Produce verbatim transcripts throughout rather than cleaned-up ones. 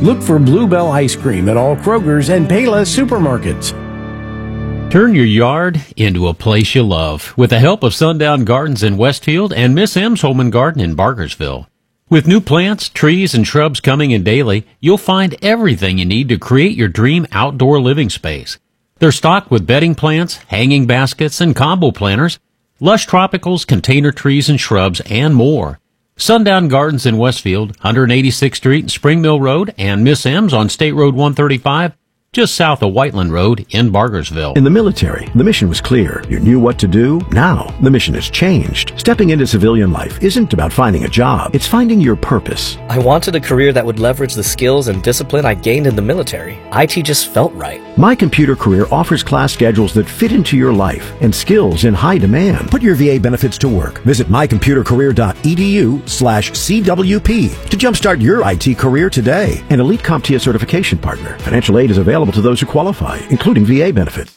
Look for Bluebell Ice Cream at all Kroger's and Payless supermarkets. Turn your yard into a place you love with the help of Sundown Gardens in Westfield and Miss M's Home and Garden in Barkersville. With new plants, trees, and shrubs coming in daily, you'll find everything you need to create your dream outdoor living space. They're stocked with bedding plants, hanging baskets, and combo planters, lush tropicals, container trees and shrubs, and more. Sundown Gardens in Westfield, one eighty-sixth Street and Spring Mill Road, and Miss M's on State Road one thirty-five, just south of Whiteland Road in Barkersville. In the military, the mission was clear. You knew what to do. Now, the mission has changed. Stepping into civilian life isn't about finding a job. It's finding your purpose. I wanted a career that would leverage the skills and discipline I gained in the military. I T just felt right. My Computer Career offers class schedules that fit into your life and skills in high demand. Put your V A benefits to work. Visit mycomputercareer.edu slash CWP to jumpstart your I T career today. An Elite CompTIA certification partner. Financial aid is available to those who qualify, including V A benefits.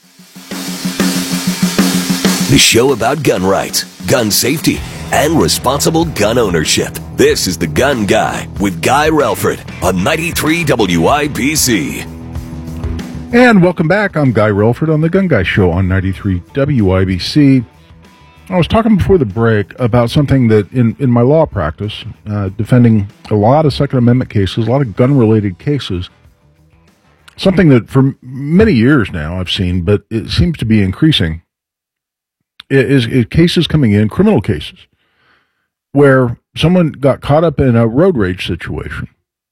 The show about gun rights, gun safety, and responsible gun ownership. This is The Gun Guy with Guy Relford on ninety-three W I B C. And welcome back. I'm Guy Relford on The Gun Guy Show on ninety-three W I B C. I was talking before the break about something that in, in my law practice, uh, defending a lot of Second Amendment cases, a lot of gun-related cases, something that for many years now I've seen, but it seems to be increasing, is, is cases coming in, criminal cases, where someone got caught up in a road rage situation,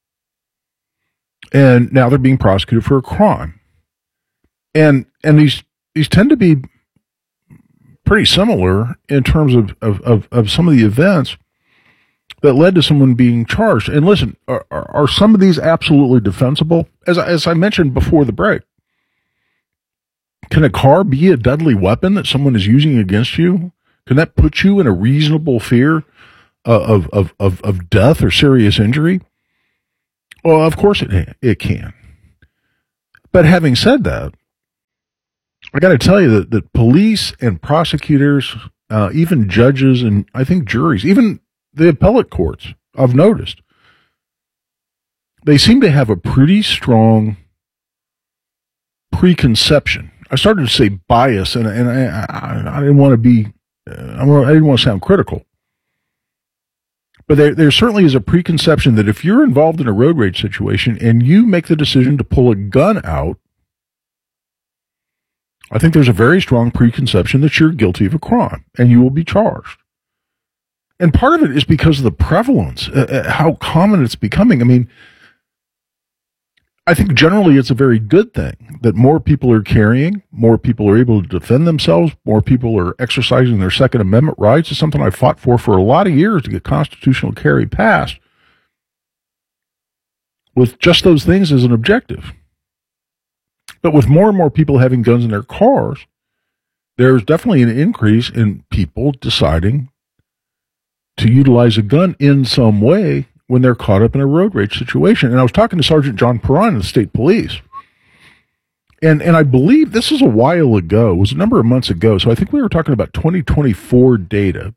and now they're being prosecuted for a crime. And and these these tend to be pretty similar in terms of, of, of, of some of the events that led to someone being charged. And listen, are, are, are some of these absolutely defensible? As, as I mentioned before the break, can a car be a deadly weapon that someone is using against you? Can that put you in a reasonable fear of, of, of, of death or serious injury? Well, of course it, it can. But having said that, I got to tell you that, that police and prosecutors, uh, even judges and I think juries, even the appellate courts, I've noticed, they seem to have a pretty strong preconception. I started to say bias, and, and I, I, I didn't want to be, uh, I didn't want to sound critical. But there, there certainly is a preconception that if you're involved in a road rage situation and you make the decision to pull a gun out, I think there's a very strong preconception that you're guilty of a crime and you will be charged. And part of it is because of the prevalence, uh, how common it's becoming. I mean, I think generally it's a very good thing that more people are carrying, more people are able to defend themselves, more people are exercising their Second Amendment rights. It's something I fought for for a lot of years to get constitutional carry passed with just those things as an objective. But with more and more people having guns in their cars, there's definitely an increase in people deciding to utilize a gun in some way when they're caught up in a road rage situation. And I was talking to Sergeant John Perrine of the state police. And and I believe this is a while ago. It was a number of months ago. So I think we were talking about twenty twenty-four data.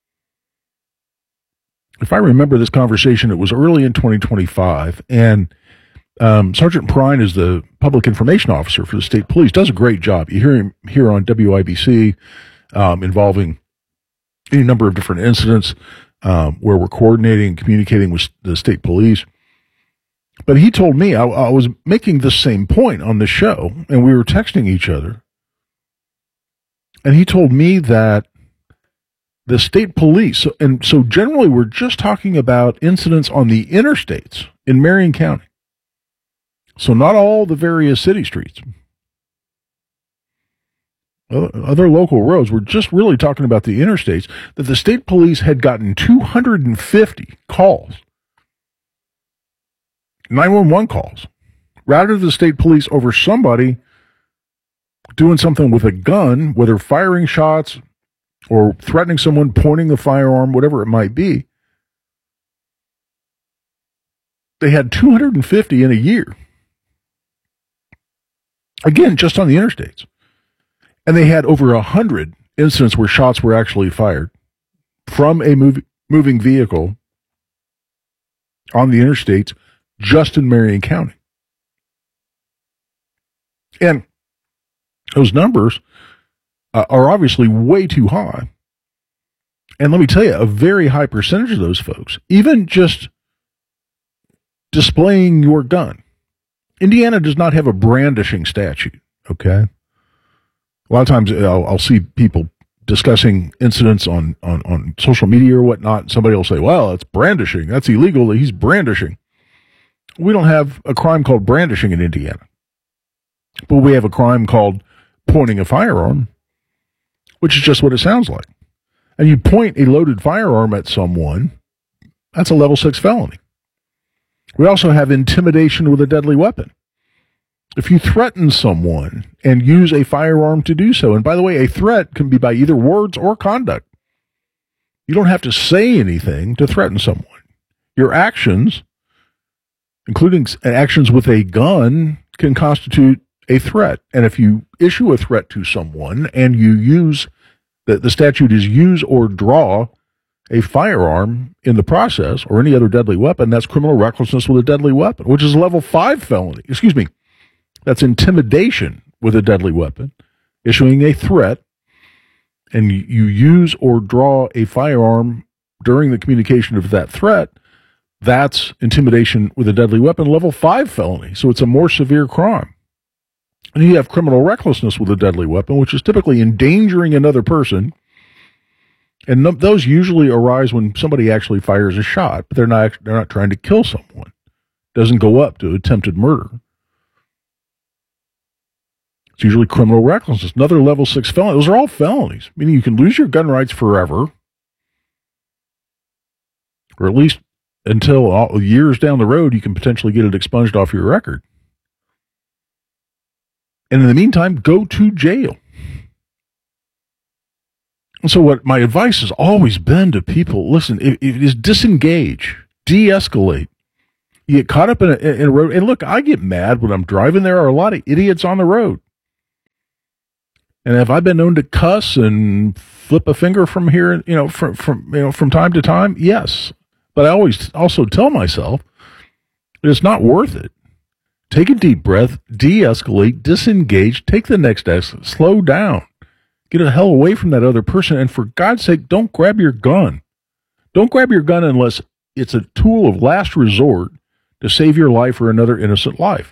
If I remember this conversation, it was early in twenty twenty-five. And um, Sergeant Perrine is the public information officer for the state police. Does a great job. You hear him here on W I B C um, involving any number of different incidents um, where we're coordinating and communicating with the state police. But he told me, I, I was making the same point on the show, and we were texting each other. And he told me that the state police, and so generally we're just talking about incidents on the interstates in Marion County. So not all the various city streets. Other local roads, we're just really talking about the interstates, that the state police had gotten two hundred fifty calls, nine one one calls, routed to the state police over somebody doing something with a gun, whether firing shots or threatening someone, pointing the firearm, whatever it might be. They had two hundred fifty in a year. Again, just on the interstates. And they had over one hundred incidents where shots were actually fired from a mov- moving vehicle on the interstates just in Marion County. And those numbers uh, are obviously way too high. And let me tell you, a very high percentage of those folks, even just displaying your gun. Indiana does not have a brandishing statute, okay? A lot of times I'll, I'll see people discussing incidents on, on, on social media or whatnot. Somebody will say, well, it's brandishing. That's illegal. He's brandishing. We don't have a crime called brandishing in Indiana. But we have a crime called pointing a firearm, which is just what it sounds like. And you point a loaded firearm at someone, that's a level six felony. We also have intimidation with a deadly weapon. If you threaten someone and use a firearm to do so, and by the way, a threat can be by either words or conduct. You don't have to say anything to threaten someone. Your actions, including actions with a gun, can constitute a threat. And if you issue a threat to someone and you use, the, the statute is use or draw a firearm in the process or any other deadly weapon, that's criminal recklessness with a deadly weapon, which is a level five felony. Excuse me. That's intimidation with a deadly weapon, issuing a threat, and you use or draw a firearm during the communication of that threat. That's intimidation with a deadly weapon, level five felony. So it's a more severe crime. And you have criminal recklessness with a deadly weapon, which is typically endangering another person. And no, those usually arise when somebody actually fires a shot, but they're not, they're not trying to kill someone. It doesn't go up to attempted murder. It's usually criminal recklessness, another level six felony. Those are all felonies, meaning you can lose your gun rights forever, or at least until all, years down the road, you can potentially get it expunged off your record. And in the meantime, go to jail. And so what my advice has always been to people, listen, it, it is disengage, de-escalate. You get caught up in a, in a road, and look, I get mad when I'm driving. There are a lot of idiots on the road. And have I been known to cuss and flip a finger from here, you know, from, from, you know, from time to time? Yes. But I always also tell myself that it's not worth it. Take a deep breath, de-escalate, disengage, take the next exit, slow down, get the hell away from that other person. And for God's sake, don't grab your gun. Don't grab your gun unless it's a tool of last resort to save your life or another innocent life.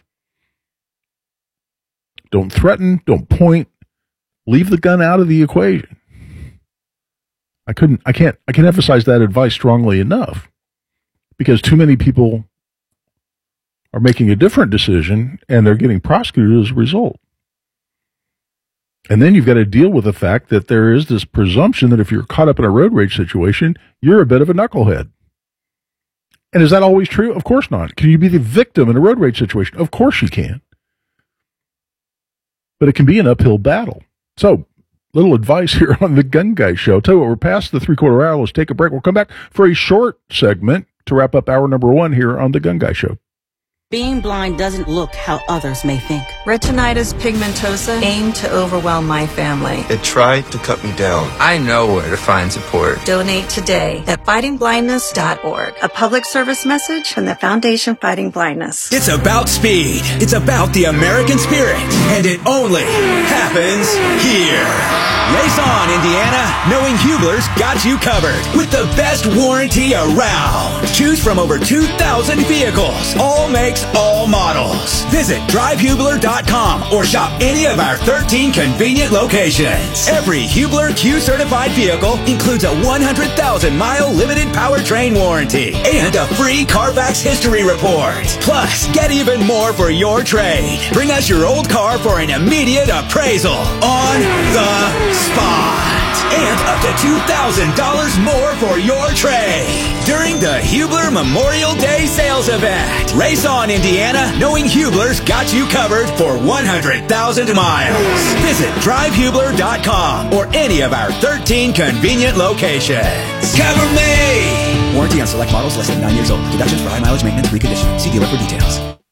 Don't threaten, don't point. Leave the gun out of the equation. I couldn't, I can't, I can't emphasize that advice strongly enough, because too many people are making a different decision and they're getting prosecuted as a result. And then you've got to deal with the fact that there is this presumption that if you're caught up in a road rage situation, you're a bit of a knucklehead. And is that always true? Of course not. Can you be the victim in a road rage situation? Of course you can. But it can be an uphill battle. So, little advice here on the Gun Guy Show. Tell you what, we're past the three-quarter hour. Let's take a break. We'll come back for a short segment to wrap up hour number one here on the Gun Guy Show. Being blind doesn't look how others may think. Retinitis pigmentosa aimed to overwhelm my family. It tried to cut me down. I know where to find support. Donate today at fighting blindness dot org. A public service message from the Foundation Fighting Blindness. It's about speed. It's about the American spirit. And it only happens here. Race on, Indiana. Knowing Hubler's got you covered with the best warranty around. Choose from over two thousand vehicles. All makes, all models. Visit drive hubler dot com or shop any of our thirteen convenient locations. Every Hubler Q certified vehicle includes a one hundred thousand mile limited powertrain warranty and a free Carfax history report. Plus, get even more for your trade. Bring us your old car for an immediate appraisal on the spot. And up to two thousand dollars more for your trade during the Hubler Memorial Day sales event. Race on, Indiana, knowing Hubler's got you covered for one hundred thousand miles. Visit drive hubler dot com or any of our thirteen convenient locations. Cover me! Warranty on select models less than nine years old. Deductions for high mileage maintenance reconditioning. See dealer for details.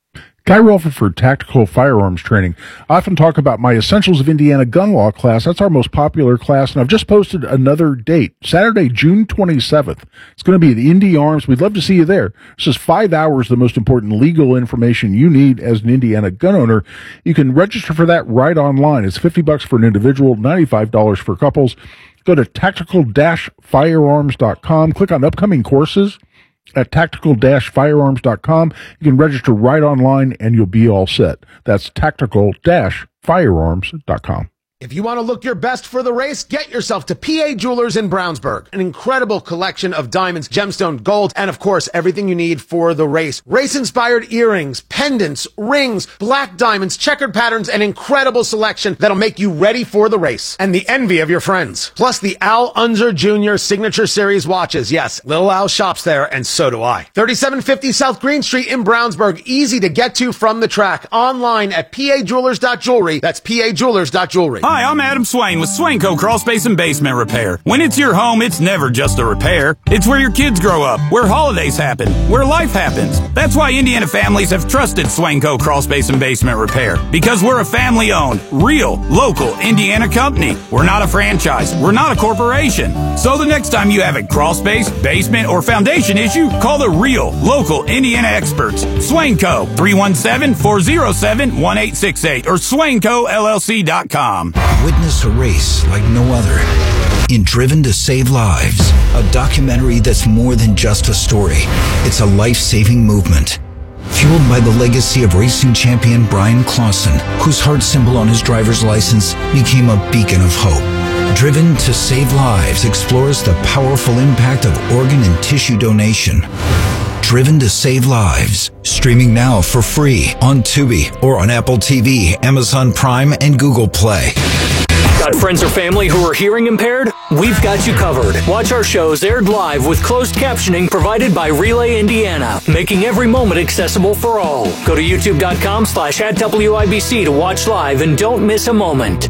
Guy Relford for Tactical Firearms Training. I often talk about my Essentials of Indiana Gun Law class. That's our most popular class, and I've just posted another date, Saturday, June twenty-seventh. It's going to be at Indy Arms. We'd love to see you there. This is five hours, the most important legal information you need as an Indiana gun owner. You can register for that right online. It's fifty bucks for an individual, ninety-five dollars for couples. Go to tactical dash firearms dot com. Click on upcoming courses at tactical dash firearms dot com. You can register right online and you'll be all set. That's tactical dash firearms dot com. If you want to look your best for the race, get yourself to P A Jewelers in Brownsburg. An incredible collection of diamonds, gemstone, gold, and of course, everything you need for the race. Race-inspired earrings, pendants, rings, black diamonds, checkered patterns, an incredible selection that'll make you ready for the race. And the envy of your friends. Plus the Al Unser Junior Signature Series watches. Yes, Little Al shops there, and so do I. thirty-seven fifty South Green Street in Brownsburg. Easy to get to from the track. Online at P A jewelers dot jewelry. That's P A jewelers dot jewelry. Hi, I'm Adam Swain with Swainco Crawl Space and Basement Repair. When it's your home, it's never just a repair. It's where your kids grow up, where holidays happen, where life happens. That's why Indiana families have trusted Swainco Crawl Space and Basement Repair. Because we're a family-owned, real, local Indiana company. We're not a franchise. We're not a corporation. So the next time you have a crawl space, basement, or foundation issue, call the real, local Indiana experts. Swainco, three one seven, four oh seven, one eight six eight or swainco L L C dot com. Witness a race like no other in Driven to Save Lives, a documentary that's more than just a story. It's a life-saving movement. Fueled by the legacy of racing champion Brian Clausen, whose heart symbol on his driver's license became a beacon of hope. Driven to Save Lives explores the powerful impact of organ and tissue donation. Driven to Save Lives. Streaming now for free on Tubi or on Apple T V, Amazon Prime, and Google Play. Got friends or family who are hearing impaired? We've got you covered. Watch our shows aired live with closed captioning provided by Relay Indiana, making every moment accessible for all. Go to youtube.com slash at WIBC to watch live and don't miss a moment.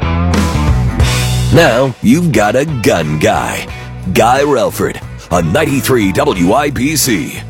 Now you've got a gun guy. Guy Relford on ninety-three W I B C.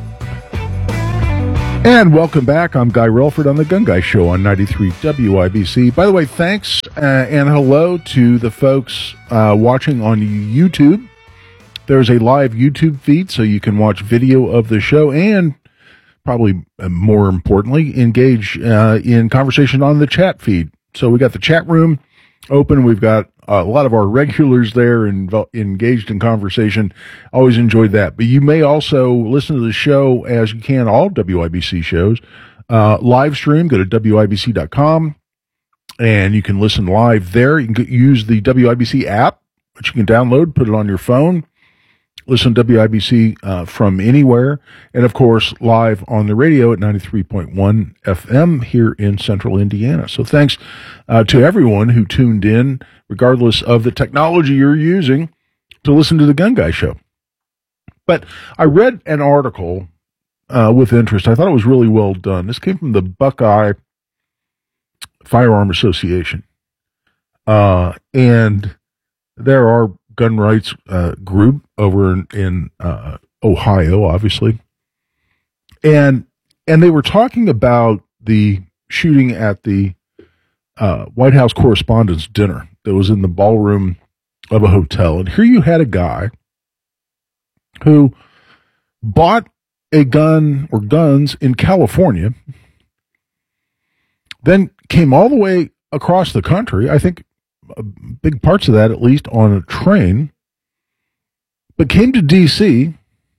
And welcome back. I'm Guy Relford on the Gun Guy Show on ninety-three W I B C. By the way, thanks uh, and hello to the folks uh, watching on YouTube. There's a live YouTube feed, so you can watch video of the show and, probably more importantly, engage uh, in conversation on the chat feed. So we got the chat room open. We've got a lot of our regulars there and engaged in conversation. Always enjoyed that. But you may also listen to the show as you can all W I B C shows. Uh, live stream, go to W I B C dot com and you can listen live there. You can use the W I B C app, which you can download, put it on your phone. Listen to W I B C uh, from anywhere. And, of course, live on the radio at ninety-three point one F M here in central Indiana. So thanks uh, to everyone who tuned in, regardless of the technology you're using, to listen to the Gun Guy Show. But I read an article uh, with interest. I thought it was really well done. This came from the Buckeye Firearm Association. Uh, and there are gun rights uh, group over in, in uh, Ohio, obviously. And and they were talking about the shooting at the uh, White House Correspondents' Dinner that was in the ballroom of a hotel. And here you had a guy who bought a gun or guns in California, then came all the way across the country, I think big parts of that at least, on a train, but came to D C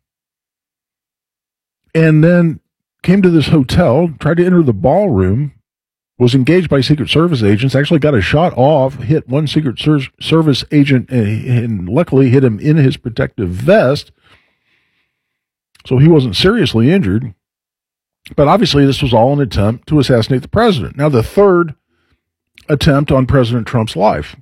and then came to this hotel, tried to enter the ballroom, was engaged by Secret Service agents, actually got a shot off, hit one Secret Ser- Service agent, and luckily hit him in his protective vest, so he wasn't seriously injured. But obviously this was all an attempt to assassinate the president. Now, the third attempt on President Trump's life.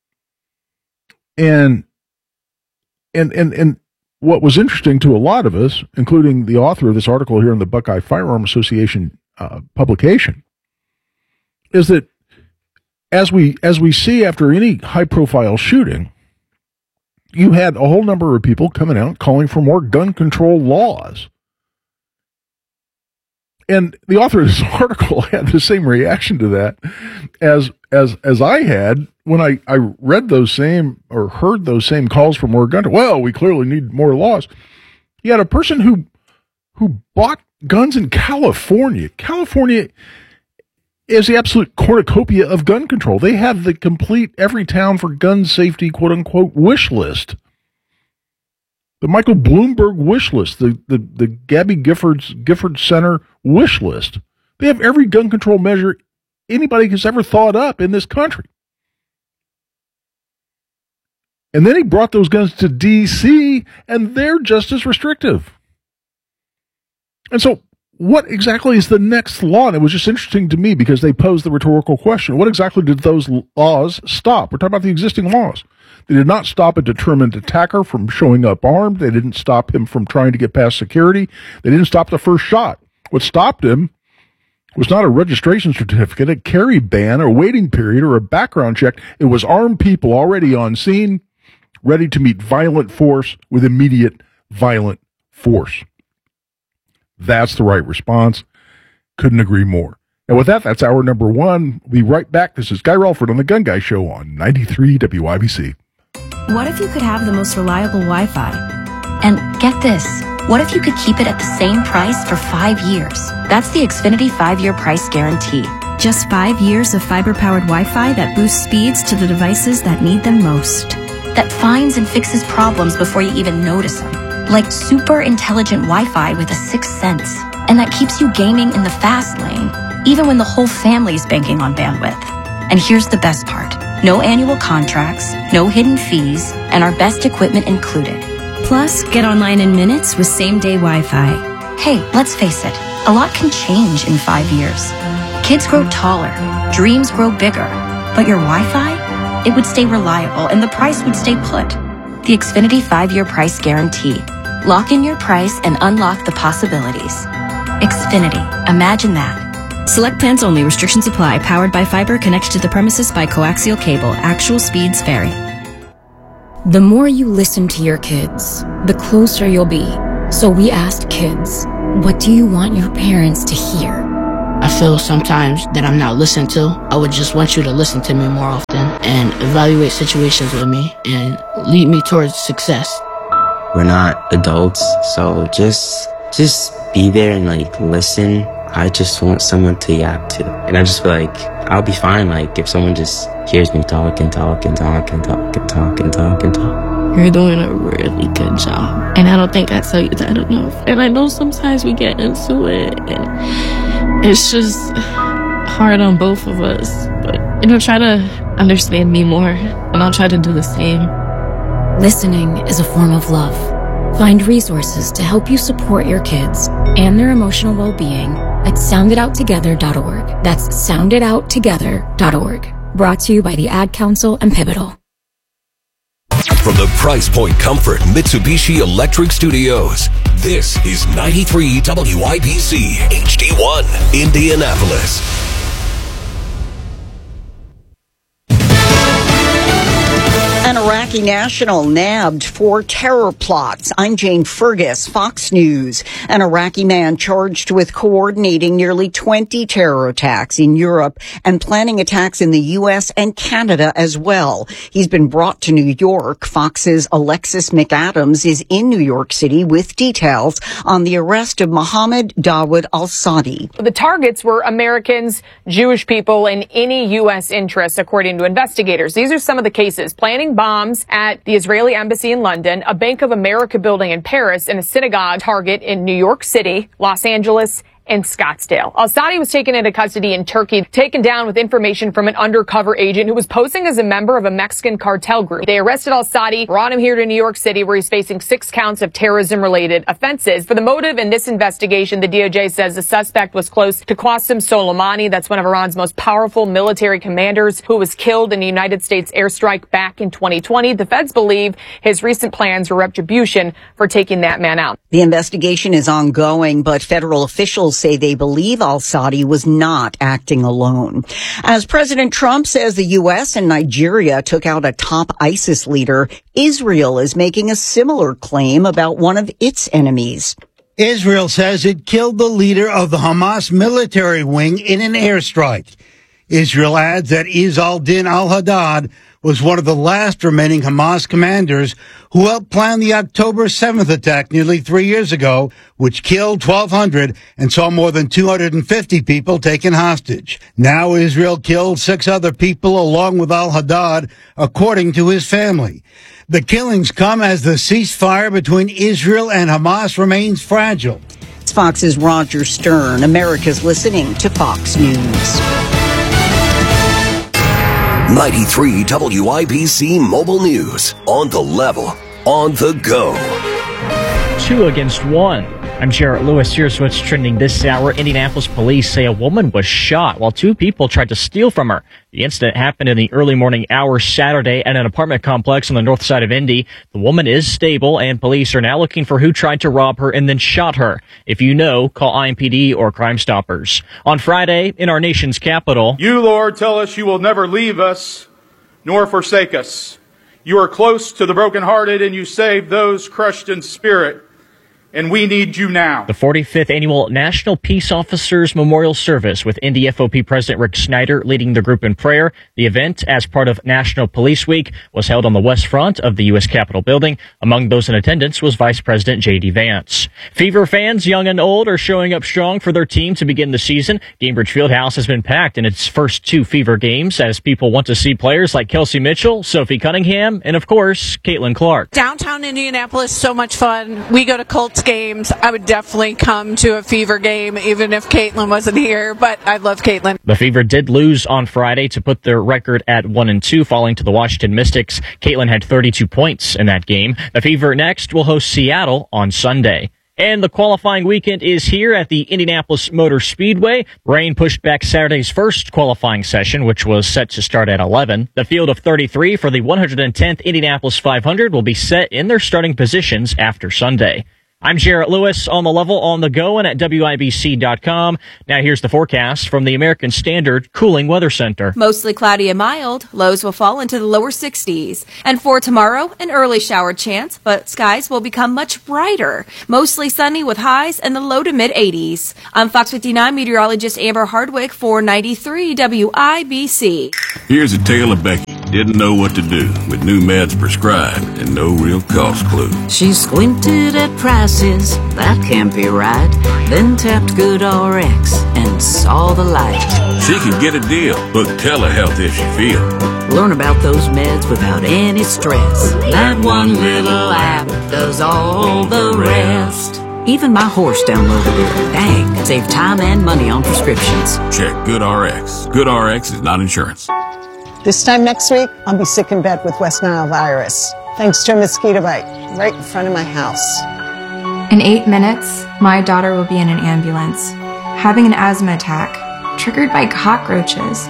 And and and and what was interesting to a lot of us, including the author of this article here in the Buckeye Firearm Association uh, publication, is that as we as we see after any high-profile shooting, you had a whole number of people coming out calling for more gun control laws. And the author of this article had the same reaction to that as as as I had when I, I read those same or heard those same calls for more gun. Well, we clearly need more laws. You had a person who who bought guns in California. California is the absolute cornucopia of gun control. They have the complete every town for gun safety, quote unquote, wish list. The Michael Bloomberg wish list, the, the, the Gabby Giffords Gifford Center wish list. They have every gun control measure anybody has ever thought up in this country. And then he brought those guns to D C, and they're just as restrictive. And so what exactly is the next law? And it was just interesting to me because they posed the rhetorical question. What exactly did those laws stop? We're talking about the existing laws. They did not stop a determined attacker from showing up armed. They didn't stop him from trying to get past security. They didn't stop the first shot. What stopped him was not a registration certificate, a carry ban, or waiting period, or a background check. It was armed people already on scene, ready to meet violent force with immediate violent force. That's the right response. Couldn't agree more. And with that, that's hour number one. We'll be right back. This is Guy Relford on The Gun Guy Show on ninety-three W I B C. What if you could have the most reliable Wi-Fi? And get this, what if you could keep it at the same price for five years? That's the Xfinity five-year price guarantee. Just five years of fiber-powered Wi-Fi that boosts speeds to the devices that need them most. That finds and fixes problems before you even notice them. Like super intelligent Wi-Fi with a sixth sense. And that keeps you gaming in the fast lane, even when the whole family's banking on bandwidth. And here's the best part. No annual contracts, no hidden fees, and our best equipment included. Plus, get online in minutes with same-day Wi-Fi. Hey, let's face it, a lot can change in five years. Kids grow taller, dreams grow bigger, but your Wi-Fi? It would stay reliable and the price would stay put. The Xfinity five-year price guarantee. Lock in your price and unlock the possibilities. Xfinity, imagine that. Select plans only. Restrictions apply. Powered by fiber. Connected to the premises by coaxial cable. Actual speeds vary. The more you listen to your kids, the closer you'll be. So we asked kids, what do you want your parents to hear? I feel sometimes that I'm not listened to. I would just want you to listen to me more often and evaluate situations with me and lead me towards success. We're not adults, so just just be there and like listen. I just want someone to yap to. And I just feel like I'll be fine, like, if someone just hears me talk and talk and talk and talk and talk and talk and talk. You're doing a really good job. And I don't think I tell you that enough. And I know sometimes we get into it, and it's just hard on both of us. But, you know, try to understand me more, and I'll try to do the same. Listening is a form of love. Find resources to help you support your kids and their emotional well-being at sound it out together dot org. That's sound it out together dot org. Brought to you by the Ad Council and Pivotal. From the Price Point Comfort Mitsubishi Electric Studios, this is ninety-three W I B C H D one, Indianapolis. An Iraqi national nabbed for terror plots. I'm Jane Fergus, Fox News. An Iraqi man charged with coordinating nearly twenty terror attacks in Europe and planning attacks in the U S and Canada as well. He's been brought to New York. Fox's Alexis McAdams is in New York City with details on the arrest of Mohammed Dawood al-Saadi. The targets were Americans, Jewish people, and any U S interests, according to investigators. These are some of the cases: planning bombs at the Israeli embassy in London, a Bank of America building in Paris, and a synagogue target in New York City, Los Angeles, and Scottsdale. Al-Saadi was taken into custody in Turkey, taken down with information from an undercover agent who was posing as a member of a Mexican cartel group. They arrested Al-Saadi, brought him here to New York City, where he's facing six counts of terrorism-related offenses. For the motive in this investigation, the D O J says the suspect was close to Qasem Soleimani. That's one of Iran's most powerful military commanders, who was killed in a United States airstrike back in twenty twenty. The feds believe his recent plans were retribution for taking that man out. The investigation is ongoing, but federal officials say they believe al-Saadi was not acting alone. As President Trump says the U S and Nigeria took out a top ISIS leader, Israel is making a similar claim about one of its enemies. Israel says it killed the leader of the Hamas military wing in an airstrike. Israel adds that Izz al-Din al-Haddad was one of the last remaining Hamas commanders who helped plan the October seventh attack nearly three years ago, which killed twelve hundred and saw more than two hundred fifty people taken hostage. Now Israel killed six other people along with al-Haddad, according to his family. The killings come as the ceasefire between Israel and Hamas remains fragile. It's Fox's Roger Stern. America's listening to Fox News. ninety-three W I B C Mobile News. On the level, on the go. Two against one. I'm Jarrett Lewis. Here's what's trending this hour. Indianapolis police say a woman was shot while two people tried to steal from her. The incident happened in the early morning hours Saturday at an apartment complex on the north side of Indy. The woman is stable, and police are now looking for who tried to rob her and then shot her. If you know, call I M P D or Crime Stoppers. On Friday, in our nation's capital, you, Lord, tell us you will never leave us nor forsake us. You are close to the brokenhearted, and you save those crushed in spirit. And we need you now. The forty-fifth Annual National Peace Officers Memorial Service with Indy F O P President Rick Snyder leading the group in prayer. The event, as part of National Police Week, was held on the west front of the U S Capitol building. Among those in attendance was Vice President J D Vance. Fever fans, young and old, are showing up strong for their team to begin the season. Gainbridge Fieldhouse has been packed in its first two Fever games as people want to see players like Kelsey Mitchell, Sophie Cunningham, and of course, Caitlin Clark. Downtown Indianapolis, so much fun. We go to Colts games. I would definitely come to a Fever game, even if Caitlin wasn't here, but I love Caitlin. The Fever did lose on Friday to put their record at one and two, falling to the Washington Mystics. Caitlin had thirty-two points in that game. The Fever next will host Seattle on Sunday. And the qualifying weekend is here at the Indianapolis Motor Speedway. Rain pushed back Saturday's first qualifying session, which was set to start at eleven. The field of thirty-three for the one hundred tenth Indianapolis five hundred will be set in their starting positions after Sunday. I'm Jarrett Lewis, on the level, on the go, and at W I B C dot com. Now here's the forecast from the American Standard Cooling Weather Center. Mostly cloudy and mild. Lows will fall into the lower sixties. And for tomorrow, an early shower chance, but skies will become much brighter. Mostly sunny with highs in the low to mid eighties. I'm Fox fifty-nine meteorologist Amber Hardwick for ninety-three W I B C. Here's a tale of Becky. Didn't know what to do with new meds prescribed and no real cost clue. She squinted at prices, that can't be right. Then tapped Good R X and saw the light. She could get a deal, book telehealth if she feels. Learn about those meds without any stress. That one little app does all the rest. Even my horse downloaded it. Dang, save time and money on prescriptions. Check Good R X. Good R X is not insurance. This time next week, I'll be sick in bed with West Nile virus, thanks to a mosquito bite right in front of my house. In eight minutes, my daughter will be in an ambulance, having an asthma attack, triggered by cockroaches.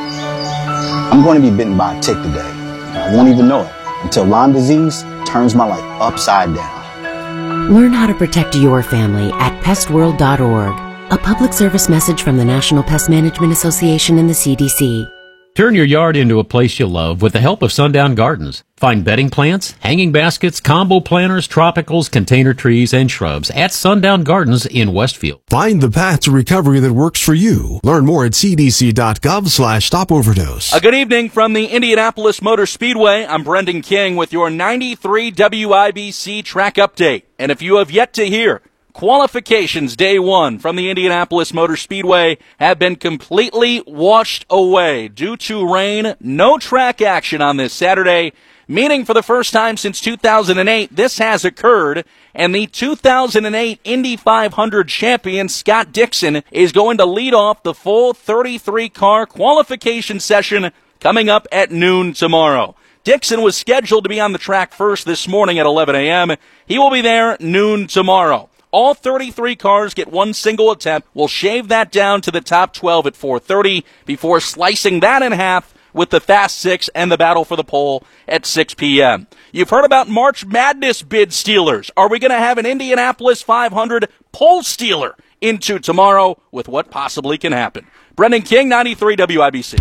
I'm going to be bitten by a tick today. I won't even know it until Lyme disease turns my life upside down. Learn how to protect your family at pest world dot org. A public service message from the National Pest Management Association and the C D C. Turn your yard into a place you love with the help of Sundown Gardens. Find bedding plants, hanging baskets, combo planters, tropicals, container trees, and shrubs at Sundown Gardens in Westfield. Find the path to recovery that works for you. Learn more at c d c dot gov slash stop overdose. A good evening from the Indianapolis Motor Speedway. I'm Brendan King with your ninety-three W I B C track update. And if you have yet to hear, qualifications day one from the Indianapolis Motor Speedway have been completely washed away due to rain. No track action on this Saturday, meaning for the first time since two thousand eight, this has occurred, and the two thousand eight Indy five hundred champion Scott Dixon is going to lead off the full thirty-three car qualification session coming up at noon tomorrow. Dixon was scheduled to be on the track first this morning at eleven a.m. He will be there noon tomorrow. All thirty-three cars get one single attempt. We'll shave that down to the top twelve at four thirty before slicing that in half with the Fast Six and the Battle for the Pole at six p.m. You've heard about March Madness bid stealers. Are we going to have an Indianapolis five hundred pole stealer into tomorrow with what possibly can happen? Brendan King, ninety-three W I B C.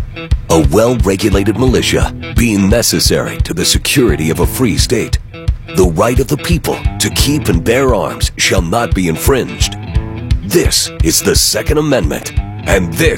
A well-regulated militia being necessary to the security of a free state. The right of the people to keep and bear arms shall not be infringed. This is the Second Amendment, and this